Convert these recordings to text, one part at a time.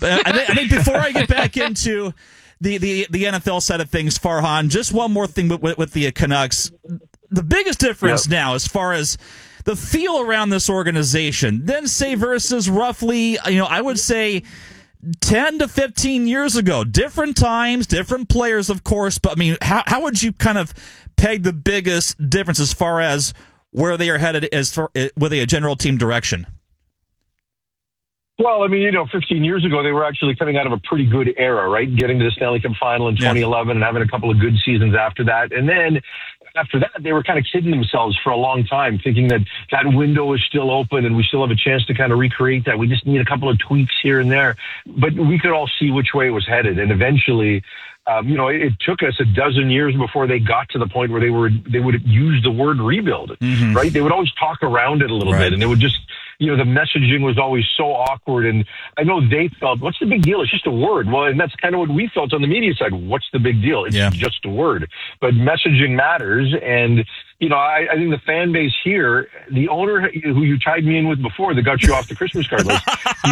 But I think before I get back into the NFL side of things, Farhan, just one more thing with the Canucks. The biggest difference now, as far as the feel around this organization, then say versus roughly, I would say 10 to 15 years ago. Different times, different players, of course, but I mean, how would you kind of peg the biggest difference as far as where they are headed with a general team direction? Well, I mean, 15 years ago, they were actually coming out of a pretty good era, right? Getting to the Stanley Cup final in 2011 and having a couple of good seasons after that. And then after that, they were kind of kidding themselves for a long time, thinking that window is still open and we still have a chance to kind of recreate that. We just need a couple of tweaks here and there. But we could all see which way it was headed. And eventually, it took us a dozen years before they got to the point where they would use the word rebuild, right? They would always talk around it a little bit, and they would just, the messaging was always so awkward. And I know they felt, what's the big deal? It's just a word. Well, and that's kind of what we felt on the media side. What's the big deal? It's just a word. But messaging matters. And, I think the fan base here, the owner who you tied me in with before that got you off the Christmas card list,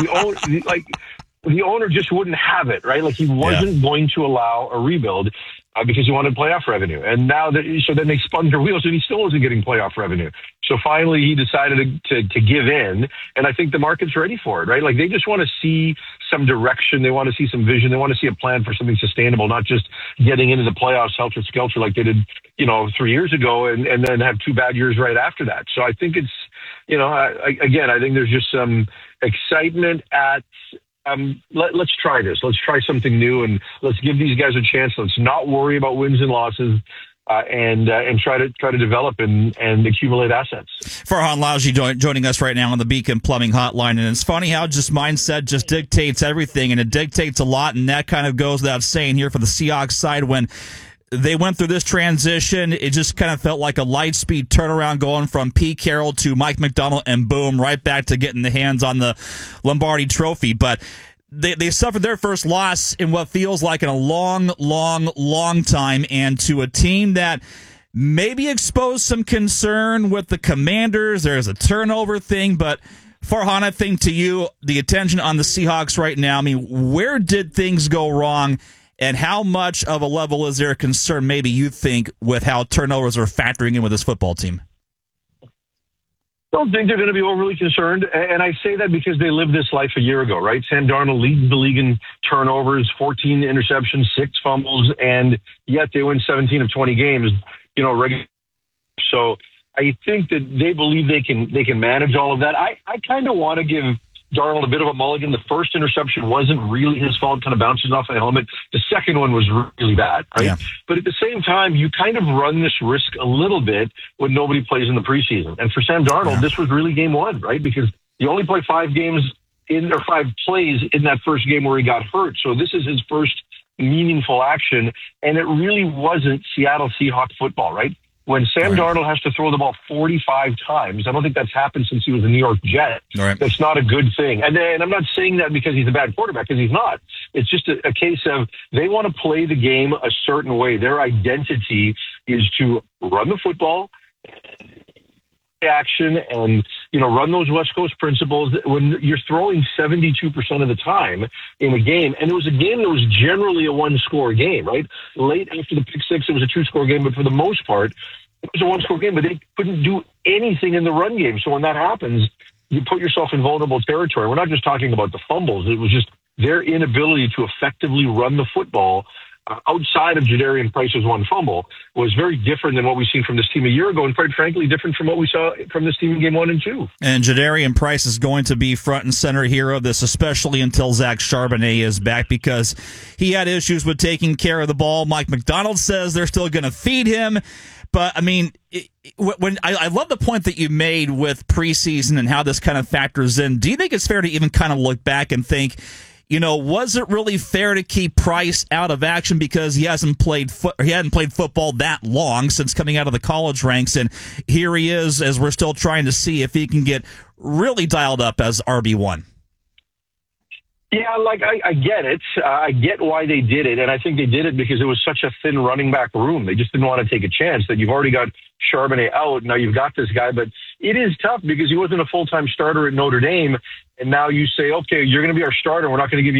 the owner just wouldn't have it, right? Like he wasn't going to allow a rebuild because he wanted playoff revenue. And now so then they spun their wheels and he still wasn't getting playoff revenue. So finally he decided to give in. And I think the market's ready for it, right? Like they just want to see some direction. They want to see some vision. They want to see a plan for something sustainable, not just getting into the playoffs helter skelter like they did, 3 years ago and then have 2 bad years right after that. So I think it's, I think there's just some excitement at, let's try this. Let's try something new, and let's give these guys a chance. Let's not worry about wins and losses, and try to develop and accumulate assets. Farhan Lalji joining us right now on the Beacon Plumbing Hotline, and it's funny how just mindset just dictates everything, and it dictates a lot, and that kind of goes without saying here for the Seahawks side when they went through this transition. It just kind of felt like a light-speed turnaround going from Pete Carroll to Mike McDonald, and boom, right back to getting the hands on the Lombardi Trophy. But they suffered their first loss in what feels like in a long, long, long time, and to a team that maybe exposed some concern with the Commanders. There's a turnover thing, but Farhan, I think to you, the attention on the Seahawks right now, I mean, where did things go wrong? And how much of a level is there a concern, maybe you think, with how turnovers are factoring in with this football team? I don't think they're going to be overly concerned. And I say that because they lived this life a year ago, right? Sam Darnold leads the league in turnovers, 14 interceptions, 6 fumbles, and yet they win 17 of 20 games, regular. So I think that they believe they can manage all of that. I kind of want to give Darnold a bit of a mulligan. The first interception wasn't really his fault, kind of bounces off the helmet. The second one was really bad, right? Yeah. But at the same time, you kind of run this risk a little bit when nobody plays in the preseason. And for Sam Darnold, this was really game 1, right? Because you only play 5 plays in that first game where he got hurt. So this is his first meaningful action. And it really wasn't Seattle Seahawks football, right? When Sam Darnold has to throw the ball 45 times, I don't think that's happened since he was a New York Jet. That's not a good thing. And I'm not saying that because he's a bad quarterback, because he's not. It's just a case of they want to play the game a certain way. Their identity is to run the football, action, and run those West Coast principles when you're throwing 72% of the time in a game. And it was a game that was generally a 1-score game, right? Late after the pick 6, it was a 2-score game, but for the most part, it was a 1-score game, but they couldn't do anything in the run game. So when that happens, you put yourself in vulnerable territory. We're not just talking about the fumbles. It was just their inability to effectively run the football outside of Jadarian Price's 1 fumble was very different than what we've seen from this team a year ago, and quite frankly, different from what we saw from this team in game 1 and 2. And Jadarian Price is going to be front and center here of this, especially until Zach Charbonnet is back, because he had issues with taking care of the ball. Mike McDonald says they're still going to feed him. But, I mean, I love the point that you made with preseason and how this kind of factors in. Do you think it's fair to even kind of look back and think, was it really fair to keep Price out of action because he hadn't played football that long since coming out of the college ranks, and here he is as we're still trying to see if he can get really dialed up as RB1? Yeah, I get it. I get why they did it, and I think they did it because it was such a thin running back room. They just didn't want to take a chance that you've already got Charbonnet out. Now you've got this guy, but it is tough because he wasn't a full-time starter at Notre Dame, and now you say, okay, you're going to be our starter. We're not going to give you